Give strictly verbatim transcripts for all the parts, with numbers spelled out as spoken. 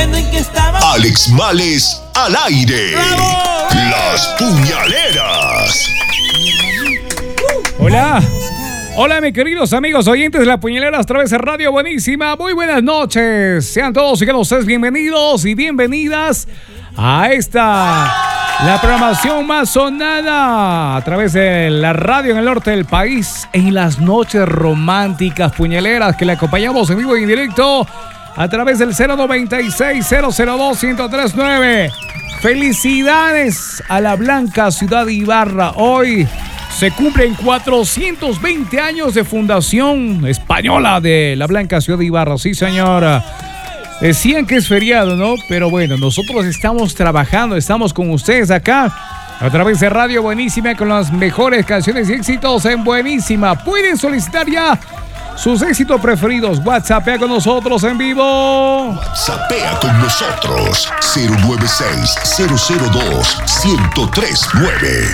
viendo en qué estaba. Alex Males al aire. ¡Bravo! Las puñaleras. Hola. Hola, mis queridos amigos oyentes de La Puñalera a través de Radio Buenísima. Muy buenas noches. Sean todos y cada ustedes bienvenidos y bienvenidas a esta, la programación más sonada a través de la radio en el norte del país, en las noches románticas puñaleras que le acompañamos en vivo y en directo a través del cero noventa y seis, cero cero dos, ciento tres nueve. Felicidades a la blanca ciudad de Ibarra. Hoy se cumplen cuatrocientos veinte años de fundación española de la blanca ciudad de Ibarra. Sí, señora. Decían que es feriado, ¿no? Pero bueno, nosotros estamos trabajando, estamos con ustedes acá a través de Radio Buenísima con las mejores canciones y éxitos en Buenísima. Pueden solicitar ya sus éxitos preferidos. WhatsAppea con nosotros en vivo. WhatsAppea con nosotros. cero nueve seis, cero cero dos, ciento tres nueve.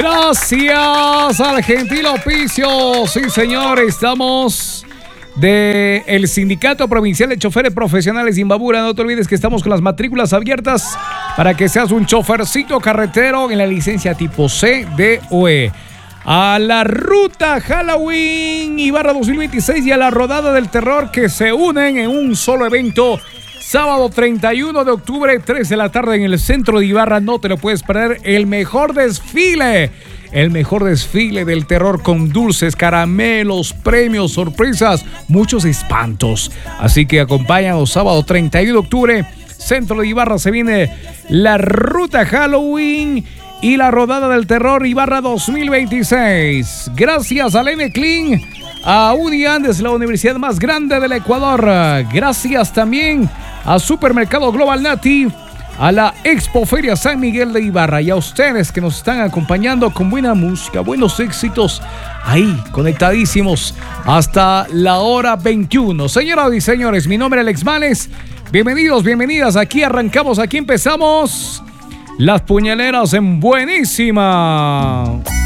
Gracias al gentil oficio. Sí, señor, estamos de el Sindicato Provincial de Choferes Profesionales de Imbabura. No te olvides que estamos con las matrículas abiertas para que seas un chofercito carretero en la licencia tipo C, D o E. A la ruta Halloween Ibarra dos mil veintiséis y a la rodada del terror que se unen en un solo evento. Sábado treinta y uno de octubre, tres de la tarde en el centro de Ibarra. No te lo puedes perder. El mejor desfile. El mejor desfile del terror con dulces, caramelos, premios, sorpresas, muchos espantos. Así que acompáñanos sábado treinta y uno de octubre, centro de Ibarra. Se viene la ruta Halloween y la rodada del terror Ibarra dos mil veintiséis. Gracias a Lene Clean, a Uni Andes, la universidad más grande del Ecuador. Gracias también a Supermercado Global Nati, a la Expoferia San Miguel de Ibarra y a ustedes que nos están acompañando con buena música, buenos éxitos, ahí conectadísimos hasta la hora veintiuno. Señoras y señores, mi nombre es Alex Males. Bienvenidos, bienvenidas. Aquí arrancamos, aquí empezamos Las Puñaleras en Buenísima.